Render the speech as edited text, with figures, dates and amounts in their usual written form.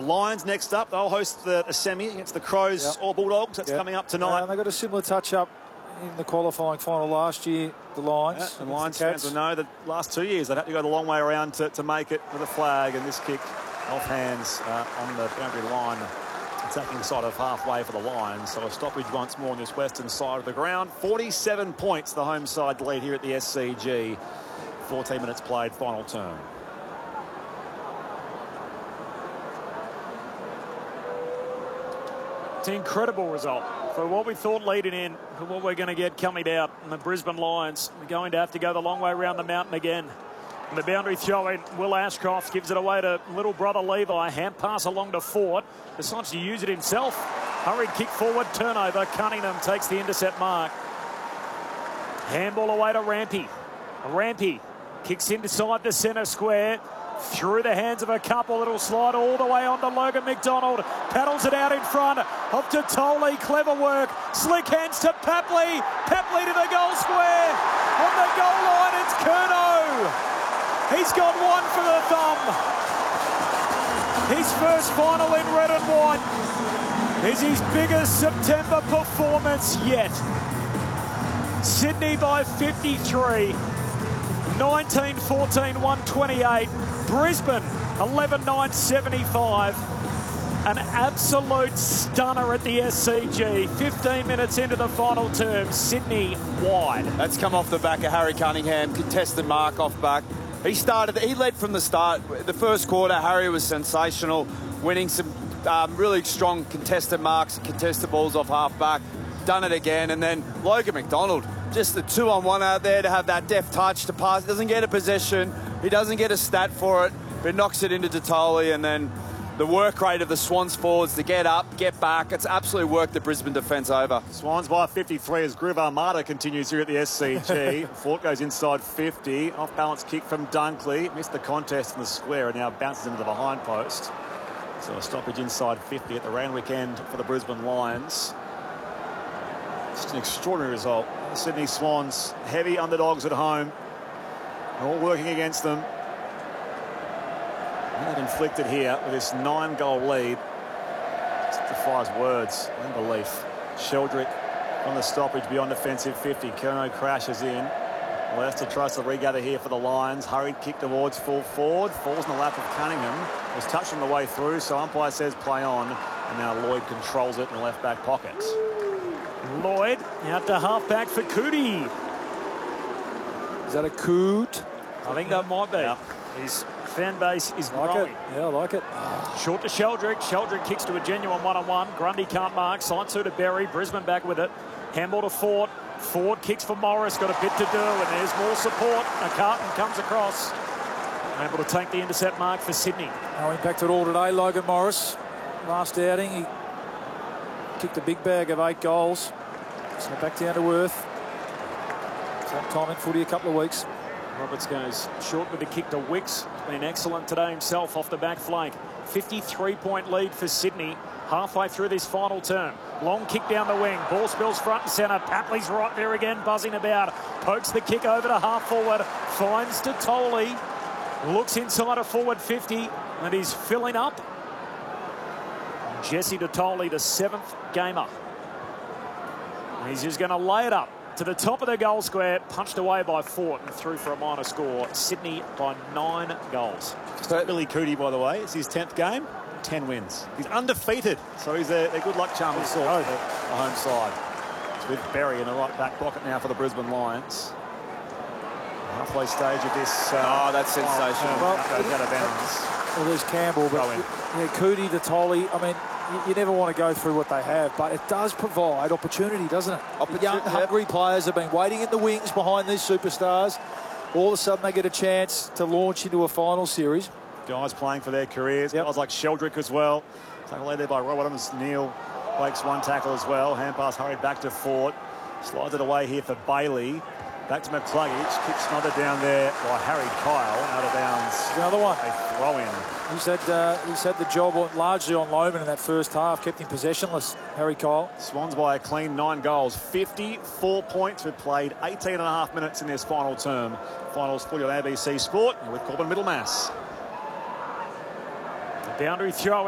Lions next up. They'll host the semi against the Crows or Bulldogs. That's coming up tonight. They got a similar touch-up in the qualifying final last year, the Lions. And Lions fans will know that last 2 years they'd had to go the long way around to make it with a flag, and this kick off hands on the boundary line, attacking side of halfway for the Lions. So a stoppage once more on this western side of the ground. 47 points, the home side lead here at the SCG. 14 minutes played, final term. It's an incredible result for what we thought leading in, for what we're going to get coming out. And the Brisbane Lions are going to have to go the long way around the mountain again. And the boundary throw in, Will Ashcroft gives it away to little brother Levi. Hand pass along to Fort. Decides to use it himself. Hurried kick forward, turnover. Cunningham takes the intercept mark. Handball away to Rampy. Rampy kicks inside the centre square. Through the hands of a couple, it'll slide all the way on to Logan McDonald. Paddles it out in front. Off to Tolley, clever work. Slick hands to Papley. Papley to the goal square. On the goal line, it's Curnow. He's got one for the thumb. His first final in red and white is his biggest September performance yet. Sydney by 53. 19-14, 128. Brisbane, 11-9-75. An absolute stunner at the SCG. 15 minutes into the final term, Sydney wide. That's come off the back of Harry Cunningham, contested mark off back. He led from the start. The first quarter, Harry was sensational, winning some really strong contested marks and contested balls off half back. Done it again, and then Logan McDonald, just the 2-on-1 out there to have that deft touch to pass. Doesn't get a possession, he doesn't get a stat for it, but knocks it into Detoli, and then the work rate of the Swans forwards to get up, get back. It's absolutely worked the Brisbane defence over. Swans by 53 as Griv Armada continues here at the SCG. Fort goes inside 50. Off balance kick from Dunkley. Missed the contest in the square and now bounces into the behind post. So a stoppage inside 50 at the Randwick end for the Brisbane Lions. Just an extraordinary result. The Sydney Swans, heavy underdogs at home. All working against them. And they've inflicted here with this 9-goal lead. It defies words and belief. Sheldrick on the stoppage beyond defensive 50. Curnow crashes in. Leicester tries to regather here for the Lions. Hurried kick towards full forward. Falls in the lap of Cunningham. Was touched on the way through, so umpire says play on. And now Lloyd controls it in the left back pocket. Lloyd out to half-back for Cootie. Is that a coot? I think that might be. Yep. His fan base is growing. Yeah, I like it. Short to Sheldrick. Sheldrick kicks to a genuine one-on-one. Grundy can't mark. Side two to Berry. Brisbane back with it. Handball to Ford. Ford kicks for Morris. Got a bit to do, and there's more support. A Carton comes across. Able to take the intercept mark for Sydney. No impact at all today, Logan Morris. Last outing, he kicked a big bag of 8 goals. So back down to earth. Same time in footy a couple of weeks. Roberts goes short with the kick to Wicks. Been excellent today himself off the back flank. 53-point lead for Sydney halfway through this final term. Long kick down the wing. Ball spills front and centre. Papley's right there again, buzzing about. Pokes the kick over to half forward. Finds to Tolley. Looks inside a forward 50 and he's filling up. Jesse Detoli, the 7th gamer. He's just going to lay it up to the top of the goal square, punched away by Fort and through for a minor score. Sydney by 9 goals. Billy Cootie, by the way, it's his 10th game, 10 wins. He's undefeated, so he's a good luck charm of sort for the home side. It's with Berry in the right back pocket now for the Brisbane Lions. Halfway stage of this. That's sensational. Well, out of bounds. Well, there's Campbell, but yeah, Cootie, Detoli, I mean, you never want to go through what they have, but it does provide opportunity, doesn't it? Young, hungry players have been waiting in the wings behind these superstars. All of a sudden, they get a chance to launch into a final series. Guys playing for their careers. Guys like Sheldrick as well. Tackle led there by Rob Adams. Neil breaks one tackle as well. Hand pass hurried back to Fort. Slides it away here for Bailey. Back to McCluggage. Kick smothered down there by Harry Kyle. Out of bounds. Another one. A throw in. He's had the job largely on Loman in that first half. Kept him possessionless, Harry Kyle. Swans by a clean 9 goals. 54 points. We've played 18.5 minutes in this final term. Finals fully on ABC Sport with Corbin Middlemass. The boundary throw